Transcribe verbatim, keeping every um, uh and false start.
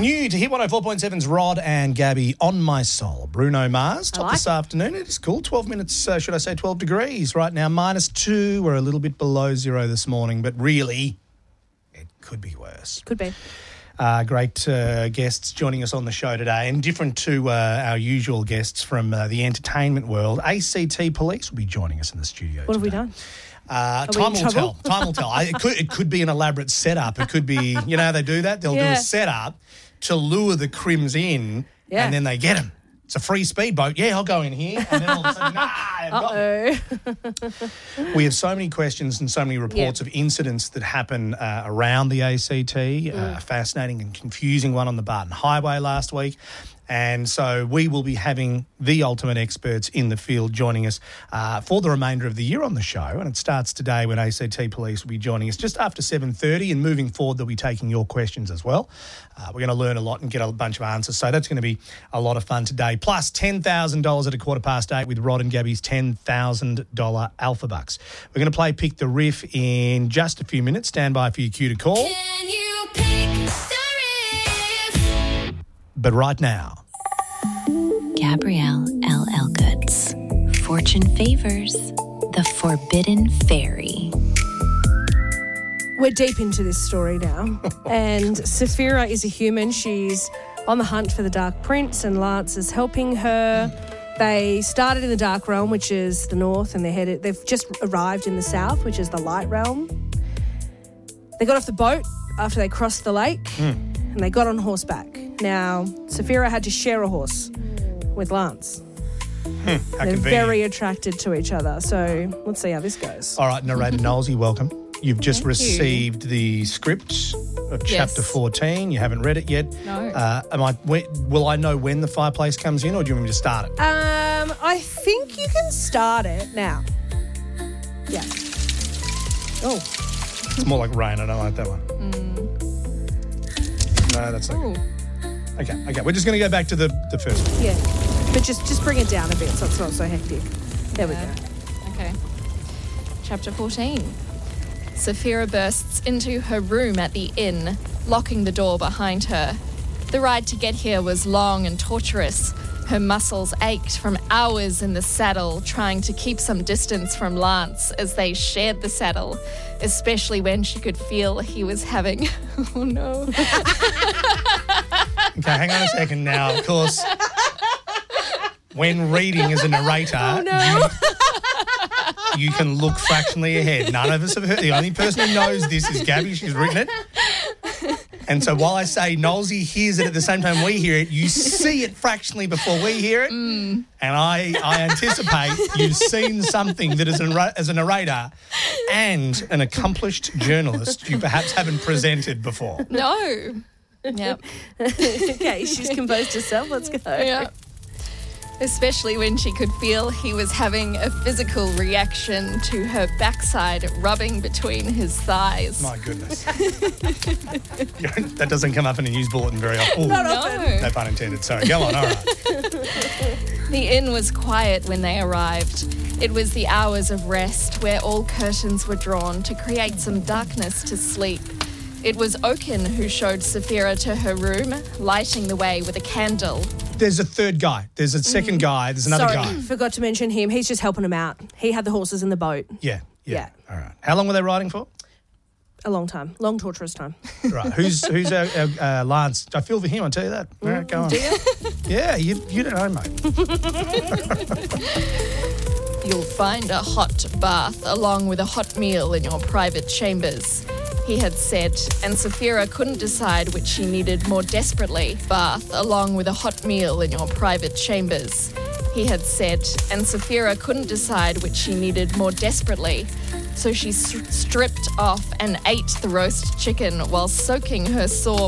New to Hit one oh four point seven's Rod and Gabby, On My Soul. Bruno Mars, top like this it. afternoon. It is cool. twelve minutes, uh, should I say twelve degrees right now. Minus two. We're a little bit below zero this morning, but really, it could be worse. Could be. Uh, great uh, guests joining us on the show today, and different to uh, our usual guests from uh, the entertainment world. A C T Police will be joining us in the studio What have we today. done? Uh, we in time will trouble? tell. Time will tell. I, it, could, it could be an elaborate setup. It could be, you know how they do that? They'll Yeah. do a setup to lure the crims in, Yeah. and then they get them. It's a free speedboat. Yeah, I'll go in here. And then all of a sudden, nah, I've got 'em. Uh-oh. We have so many questions and so many reports Yeah. of incidents that happen uh, around the A C T. Uh, fascinating and confusing one on the Barton Highway last week. And so we will be having the ultimate experts in the field joining us uh, for the remainder of the year on the show. And it starts today when A C T Police will be joining us just after seven thirty. And moving forward, they'll be taking your questions as well. Uh, we're going to learn a lot and get a bunch of answers. So that's going to be a lot of fun today. Plus ten thousand dollars at a quarter past eight with Rod and Gabby's ten thousand dollars Alpha Bucks. We're going to play Pick the Riff in just a few minutes. Stand by for your cue to call. Can you pick the riff? But right now, Gabrielle L. L. Goods. Fortune favors the Forbidden Fairy. We're deep into this story now. And Saphira is a human. She's on the hunt for the Dark Prince, and Lance is helping her. They started in the Dark Realm, which is the north, and they're headed, they've just arrived in the south, which is the Light Realm. They got off the boat after they crossed the lake, and they got on horseback. Now, Saphira had to share a horse with Lance. how They're convenient. very attracted to each other. So let's see how this goes. All right, narrator Knowlesy, welcome. You've just Thank you. received the script of chapter Yes. fourteen. You haven't read it yet. No. Uh, am I? When, will I know when the fireplace comes in, or do you want me to start it? Um, I think you can start it now. Yeah. Oh, It's more like rain. I don't like that one. No, that's okay. Ooh. Okay, okay. We're just going to go back to the, the first one. yeah. But just just bring it down a bit so it's not so hectic. There we go. Okay. Chapter fourteen. Saphira bursts into her room at the inn, locking the door behind her. The ride to get here was long and torturous. Her muscles ached from hours in the saddle, trying to keep some distance from Lance as they shared the saddle, especially when she could feel he was having... Oh, no. Okay, hang on a second now. Of course, when reading as a narrator, you, you can look fractionally ahead. None of us have heard. The only person who knows this is Gabby. She's written it. And so while I say Knowlesy hears it at the same time we hear it, you see it fractionally before we hear it. And I, I anticipate you've seen something that as a, as a narrator and an accomplished journalist you perhaps haven't presented before. No. Yep. Okay, she's composed herself. Let's go. Yeah. Especially when she could feel he was having a physical reaction to her backside rubbing between his thighs. My goodness. That doesn't come up in a news bulletin very often. Ooh, Not No. often. no pun intended. Sorry, go on. All right. The inn was quiet when they arrived. It was the hours of rest where all curtains were drawn to create some darkness to sleep. It was Oaken who showed Saphira to her room, lighting the way with a candle. There's a third guy. There's a second guy. There's another Sorry, guy. forgot to mention him. He's just helping him out. He had the horses in the boat. Yeah, yeah. Yeah. All right. How long were they riding for? A long time. Long, torturous time. Right. Who's who's our, our uh, Lance? I feel for him. I tell you that. All right, go on. Do you? Yeah, you you don't know, mate. You'll find a hot bath along with a hot meal in your private chambers, he had said, and Saphira couldn't decide which she needed more desperately. Bath along with a hot meal in your private chambers, he had said, and Saphira couldn't decide which she needed more desperately. So she s- stripped off and ate the roast chicken while soaking her sore